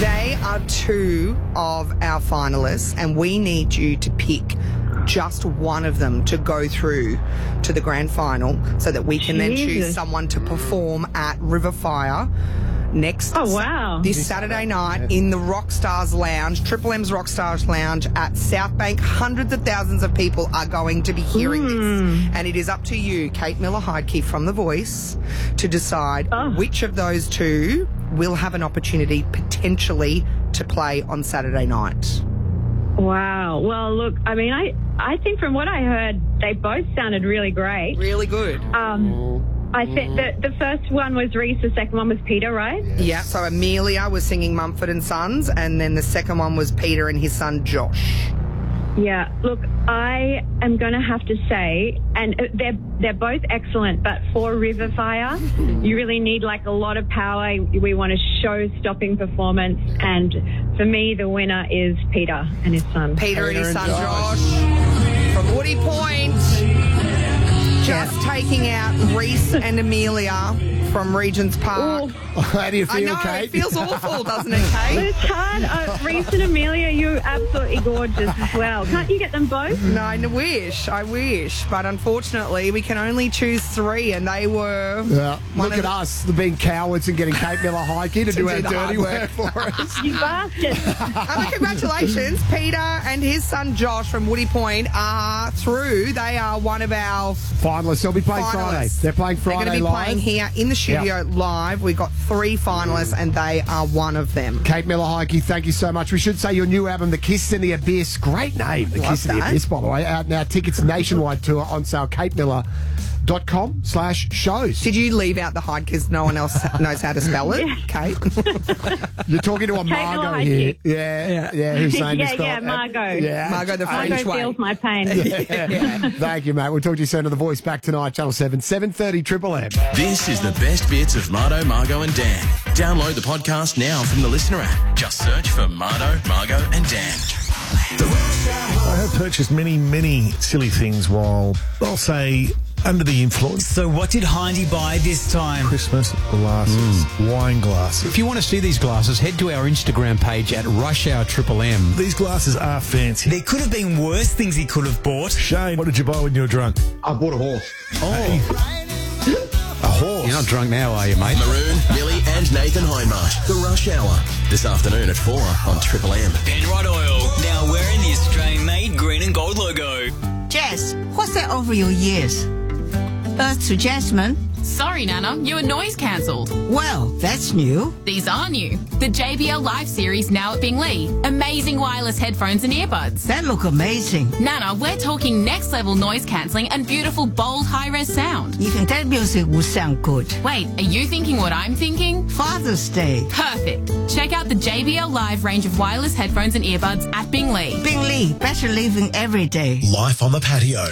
They are two of our finalists, and we need you to pick just one of them to go through to the grand final so that we can then choose someone to perform at Riverfire this Saturday night in the Rockstars Lounge, Triple M's Rockstars Lounge at South Bank. Hundreds of thousands of people are going to be hearing this, and it is up to you, Kate Miller-Heidke from The Voice, to decide which of those two will have an opportunity potentially to play on Saturday night. Wow. Well, look, I mean, I think from what I heard, they both sounded really great. Really good. I think that the first one was Reese, the second one was Peter, right? Yeah, so Amelia was singing Mumford & Sons, and then the second one was Peter and his son Josh. Yeah, look, I am going to have to say, and they're both excellent, but for Riverfire, you really need like a lot of power. We want a show-stopping performance, and for me, the winner is Peter and his son. Peter and his son Josh from Woody Point. Just taking out Reese and Amelia from Regent's Park. How do you feel, I know, Kate? it feels awful, doesn't it, Kate? But it's hard. Reese and Amelia, you're absolutely gorgeous as well. Can't you get them both? No, I wish. But unfortunately, we can only choose three, and they were... Yeah. Look at us being cowards and getting Kate Miller-Heidke to do our dirty work for us. You bastards. Congratulations. Peter and his son Josh from Woody Point are through. They are one of our... finalists. They'll be playing Friday. They're playing Friday live. They're going to be playing here in the studio live. We've got 3 finalists, and they are one of them. Kate Miller-Heidke, thank you so much. We should say your new album, The Kiss in the Abyss. Great name, The Kiss in the Abyss, by the way. Out now, tickets nationwide tour on sale. KateMiller.com/shows. Did you leave out the Hyde because no one else knows how to spell it, Kate? You're talking to a Margot here. Yeah. Who's saying Margot. Yeah, Margot the French Margot way. feels my pain. Thank you, mate. We'll talk to you soon on The Voice. Back tonight, Channel 7, 7:30 Triple M. This is the best bits of Mardo, Margot and Dan. Download the podcast now from the Listener app. Just search for Mardo, Margot and Dan. I have purchased many silly things while, I'll say, under the influence. So what did Hindy buy this time? Christmas glasses, wine glasses. If you want to see these glasses, head to our Instagram page at Rush Hour Triple M. These glasses are fancy. There could have been worse things he could have bought. Shane, what did you buy when you were drunk? I bought a horse. A horse? You're not drunk now, are you, mate? Maroon, Millie and Nathan Hindmarsh. The Rush Hour. This afternoon at 4 on Triple M. Penrod Oil, now wearing the Australian-made green and gold logo. Jess, what's that over your ears? Earth to Jasmine. Sorry, Nana, your noise cancelled. Well, that's new. These are new. The JBL Live series now at Bingley. Amazing wireless headphones and earbuds. That look amazing. Nana, we're talking next level noise cancelling and beautiful, bold, high-res sound. You think that music will sound good? Wait, are you thinking what I'm thinking? Father's Day. Perfect. Check out the JBL Live range of wireless headphones and earbuds at Bingley. Bingley, better living every day. Life on the patio.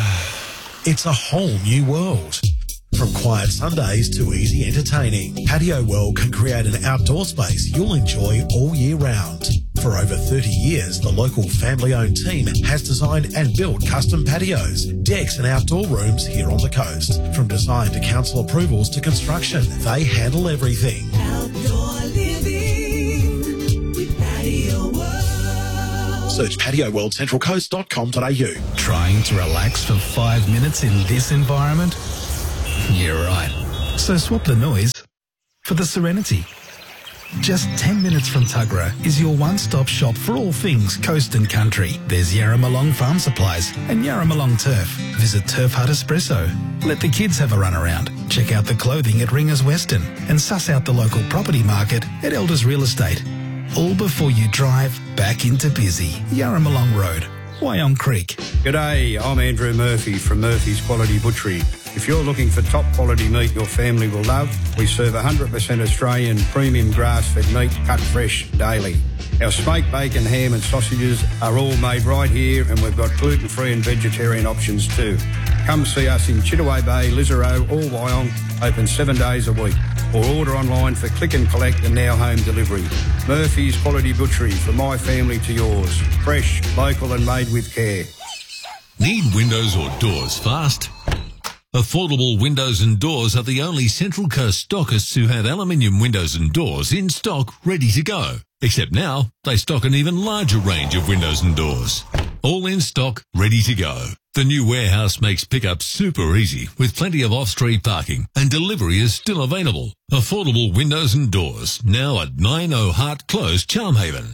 It's a whole new world. From quiet Sundays to easy entertaining, Patio World can create an outdoor space you'll enjoy all year round. For over 30 years, the local family-owned team has designed and built custom patios, decks and outdoor rooms here on the coast. From design to council approvals to construction, they handle everything. Outdoor living with Patio World. Search patioworldcentralcoast.com.au. Trying to relax for 5 minutes in this environment? You're right. So swap the noise for the serenity. Just 10 minutes from Tuggerah is your one-stop shop for all things coast and country. There's Yarramalong Farm Supplies and Yarramalong Turf. Visit Turf Hut Espresso. Let the kids have a run around. Check out the clothing at Ringers Western and suss out the local property market at Elders Real Estate. All before you drive back into busy Yarramalong Road, Wyong Creek. G'day, I'm Andrew Murphy from Murphy's Quality Butchery. If you're looking for top quality meat your family will love, we serve 100% Australian premium grass-fed meat cut fresh daily. Our smoked bacon, ham and sausages are all made right here, and we've got gluten-free and vegetarian options too. Come see us in Chittaway Bay, Lisarow or Wyong, open 7 days a week. Or order online for click and collect and now home delivery. Murphy's Quality Butchery, from my family to yours. Fresh, local and made with care. Need windows or doors fast? Affordable Windows and Doors are the only Central Coast stockists who have aluminium windows and doors in stock ready to go. Except now, they stock an even larger range of windows and doors. All in stock, ready to go. The new warehouse makes pickup super easy with plenty of off-street parking and delivery is still available. Affordable Windows and Doors, now at 90 Hart Close, Charmhaven.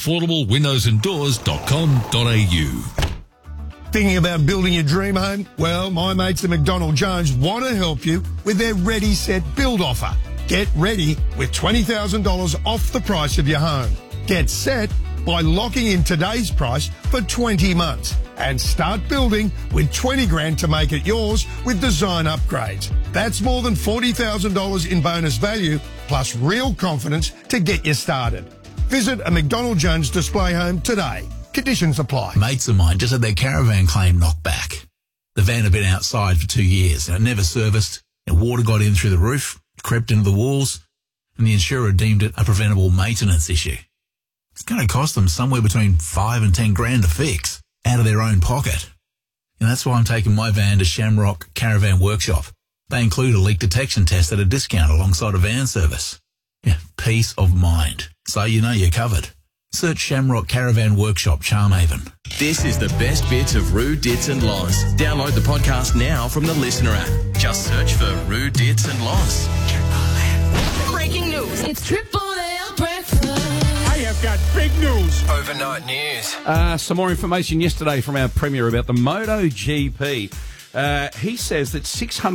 AffordableWindowsandDoors.com.au. Thinking about building your dream home? Well, my mates at McDonald Jones want to help you with their Ready Set Build offer. Get ready with $20,000 off the price of your home. Get set by locking in today's price for 20 months and start building with 20 grand to make it yours with design upgrades. That's more than $40,000 in bonus value plus real confidence to get you started. Visit a McDonald Jones display home today. Conditions apply. Mates of mine just had their caravan claim knocked back. The van had been outside for 2 years and it never serviced, and water got in through the roof, crept into the walls, and the insurer deemed it a preventable maintenance issue. It's going to cost them somewhere between 5 and 10 grand to fix, out of their own pocket. And that's why I'm taking my van to Shamrock Caravan Workshop. They include a leak detection test at a discount alongside a van service. Yeah, peace of mind. So you know you're covered. Search Shamrock Caravan Workshop, Charmhaven. This is the best bits of Roo, Dits and Loz. Download the podcast now from the Listener app. Just search for Roo, Dits and Loz. Breaking news. It's Triple L breakfast. I have got big news. Overnight news. Some more information yesterday from our Premier about the MotoGP. He says that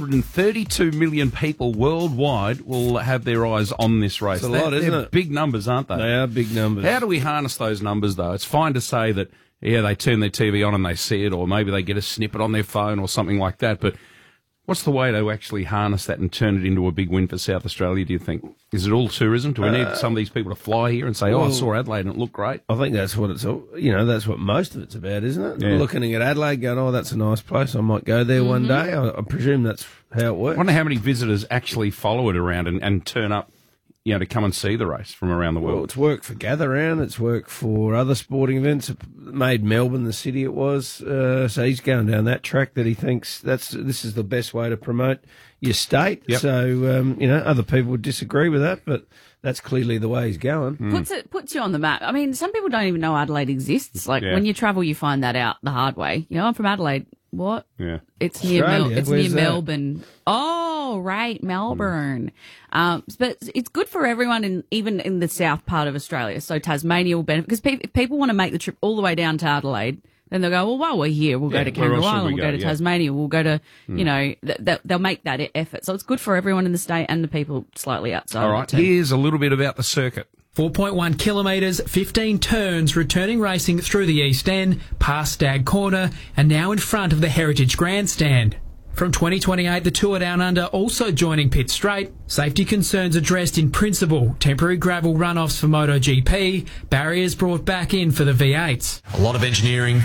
632 million people worldwide will have their eyes on this race. It's a lot, isn't they're it? Big numbers, aren't they? They are big numbers. How do we harness those numbers, though? It's fine to say that, yeah, they turn their TV on and they see it, or maybe they get a snippet on their phone or something like that, but what's the way to actually harness that and turn it into a big win for South Australia, do you think? Is it all tourism? Do we need some of these people to fly here and say, I saw Adelaide and it looked great? I think that's what it's all, that's what most of it's about, isn't it? Yeah. Looking at Adelaide going, that's a nice place. I might go there one day. I presume that's how it works. I wonder how many visitors actually follow it around and turn up, to come and see the race from around the world. Well, it's work for Gather Round. It's work for other sporting events. It made Melbourne the city it was. So he's going down that track that he thinks this is the best way to promote your state. Yep. So, other people would disagree with that, but that's clearly the way he's going. Puts you on the map. I mean, some people don't even know Adelaide exists. Like when you travel, you find that out the hard way. I'm from Adelaide. What? Yeah. It's near Australia. Where's that? Melbourne. Oh, right, Melbourne. But it's good for everyone, even in the south part of Australia. So Tasmania will benefit because if people want to make the trip all the way down to Adelaide, then they'll go, well, while we're here, we'll go to Kangaroo Island, we'll go to Tasmania, we'll go to, they'll make that effort. So it's good for everyone in the state and the people slightly outside. All right, here's a little bit about the circuit. 4.1 kilometres, 15 turns, returning racing through the East End, past Stag Corner, and now in front of the Heritage Grandstand. From 2028, the Tour Down Under also joining Pitt Straight. Safety concerns addressed in principle. Temporary gravel runoffs for MotoGP. Barriers brought back in for the V8s. A lot of engineering,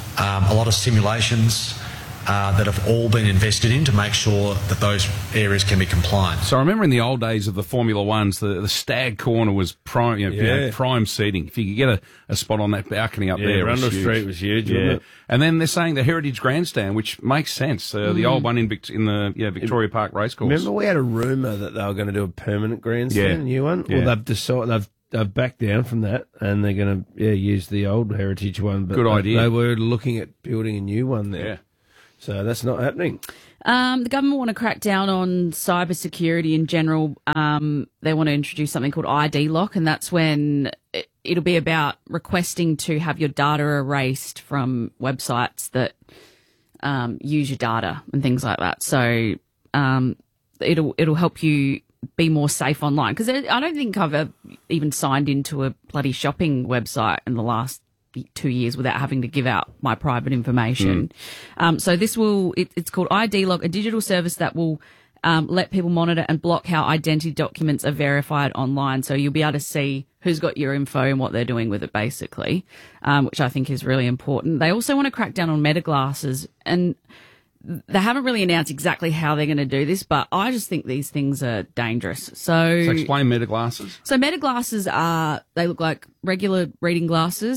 a lot of simulations that have all been invested in to make sure that those areas can be compliant. So I remember in the old days of the Formula Ones, the Stag Corner was prime, prime seating. If you could get a spot on that balcony up there, Rundle Street was huge, wasn't it? And then they're saying the Heritage Grandstand, which makes sense. The old one in the Victoria Park Racecourse. Remember we had a rumour that they were going to do a permanent grandstand, a new one? Yeah. Well, they've decided they've backed down from that, and they're going to use the old Heritage one. But Good idea. They were looking at building a new one there. Yeah. So that's not happening. The government want to crack down on cybersecurity in general. They want to introduce something called ID lock, and that's when it'll be about requesting to have your data erased from websites that use your data and things like that. So it'll help you be more safe online, because I don't think I've even signed into a bloody shopping website in the last 2 years without having to give out my private information. So this it's called ID Lock, a digital service that will let people monitor and block how identity documents are verified online. So you'll be able to see who's got your info and what they're doing with it, basically, which I think is really important. They also want to crack down on meta glasses, and they haven't really announced exactly how they're going to do this, but I just think these things are dangerous. So explain meta glasses. So meta glasses they look like regular reading glasses.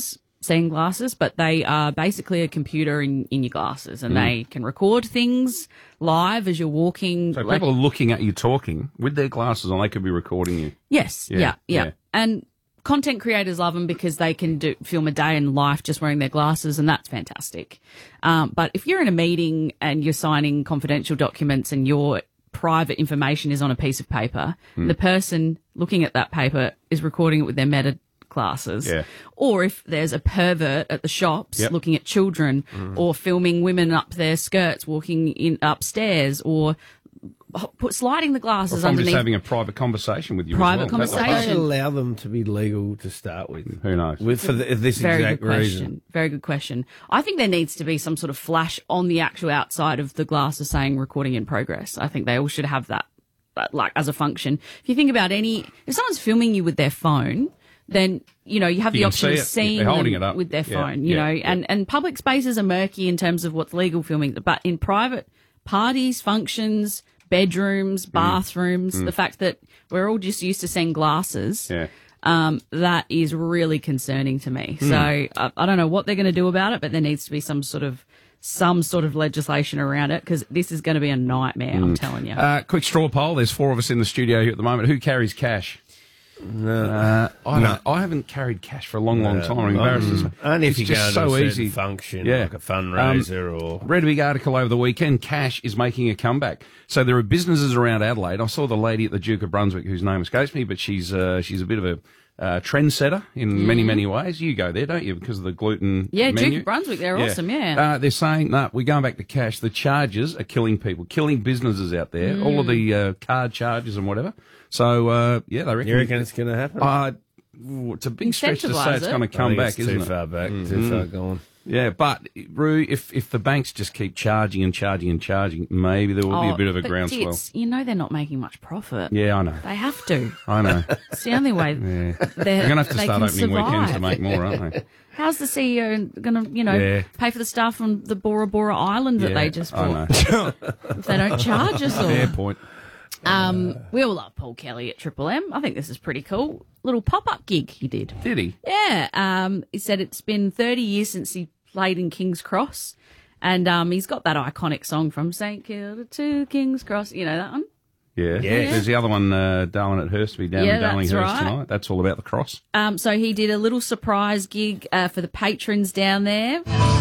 seeing glasses, but they are basically a computer in your glasses, and they can record things live as you're walking. So people are looking at you talking with their glasses on, they could be recording you. Yes, yeah. And content creators love them because they can film a day in life just wearing their glasses, and that's fantastic. But if you're in a meeting and you're signing confidential documents and your private information is on a piece of paper, the person looking at that paper is recording it with their Meta glasses. Yeah. Or if there's a pervert at the shops looking at children or filming women up their skirts walking in upstairs, or sliding the glasses or underneath. Just having a private conversation with you. Private as well. conversation. They allow them to be legal to start with. Who knows? For this Very exact good question. reason. Very good question. I think there needs to be some sort of flash on the actual outside of the glasses saying recording in progress. I think they all should have that like as a function. If you think about if someone's filming you with their phone, then, you have the option of seeing them with their phone, you know, and public spaces are murky in terms of what's legal filming, but in private parties, functions, bedrooms, bathrooms, the fact that we're all just used to seeing glasses, that is really concerning to me. So I don't know what they're going to do about it, but there needs to be some sort of legislation around it, because this is going to be a nightmare, I'm telling you. Quick straw poll. There's 4 of us in the studio here at the moment. Who carries cash? I haven't carried cash for a long time. I'm embarrassed. Only if it's you just go to so a easy. function, like a fundraiser or... Read a big article over the weekend. Cash is making a comeback. So there are businesses around Adelaide. I saw the lady at the Duke of Brunswick, whose name escapes me, but she's a bit of a trendsetter in many, many ways. You go there, don't you, because of the gluten menu? Duke of Brunswick, they're awesome, They're saying, we're going back to cash. The charges are killing people, killing businesses out there, all of the card charges and whatever. So, they reckon... You reckon it's going to happen? It's a big stretch to say it's going to come back, isn't it? Too far back, too far gone. Yeah, but, Roo, if the banks just keep charging and charging and charging, maybe there will be a bit of a groundswell. They're not making much profit. Yeah, I know. They have to. I know. It's the only way. They're going to have to start opening weekends to make more, aren't they? How's the CEO going to, pay for the staff on the Bora Bora Island that they just bought? If they don't charge us all. Fair point. We all love Paul Kelly at Triple M. I think this is pretty cool. Little pop-up gig he did. Did he? Yeah. He said it's been 30 years since he played in King's Cross, and he's got that iconic song from St Kilda to King's Cross. You know that one? Yeah. There's the other one, Darwin at Hurstby, down in Darlinghurst tonight. That's all about the cross. So he did a little surprise gig for the patrons down there.